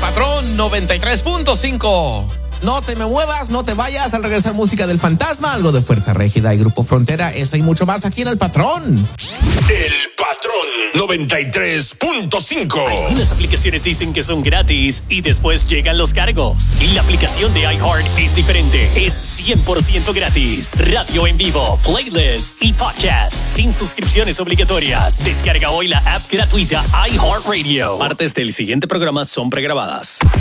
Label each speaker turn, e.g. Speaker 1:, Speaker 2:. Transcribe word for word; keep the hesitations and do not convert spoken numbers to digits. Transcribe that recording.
Speaker 1: Patrón noventa y tres punto cinco.
Speaker 2: No te me muevas, no te vayas. Al regresar, música del Fantasma, algo de Fuerza Régida y Grupo Frontera. Eso y mucho más aquí en El Patrón.
Speaker 3: El Patrón noventa y tres punto cinco.
Speaker 4: Algunas aplicaciones dicen que son gratis y después llegan los cargos. Y la aplicación de iHeart es diferente. Es cien por ciento gratis. Radio en vivo, playlists y podcasts sin suscripciones obligatorias. Descarga hoy la app gratuita iHeartRadio. Partes del siguiente programa son pregrabadas.